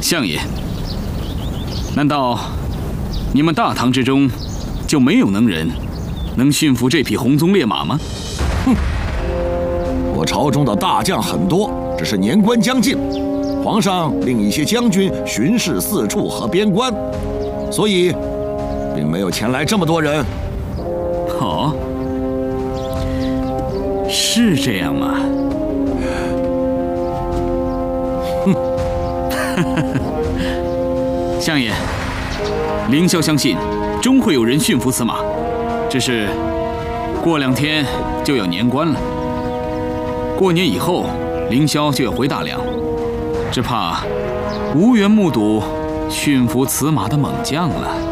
相爷，难道你们大唐之中就没有能人能驯服这匹红鬃烈马吗？ 哼！我朝中的大将很多，只是年关将近，皇上令一些将军巡视四处和边关，所以并没有前来这么多人。 哦，是这样吗？ 哼！ 相爷，凌霄相信终会有人驯服此马，只是过2天就要年关了。过年以后，凌霄就要回大梁，只怕无缘目睹驯服此马的猛将了。